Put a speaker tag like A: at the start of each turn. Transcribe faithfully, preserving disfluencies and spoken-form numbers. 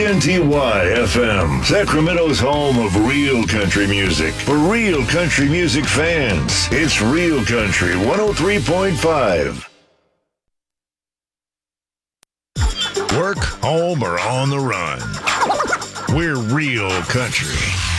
A: K N T Y F M, Sacramento's home of real country music. For real country music fans, it's Real Country one oh three point five. Work, home, or on the run. We're Real Country.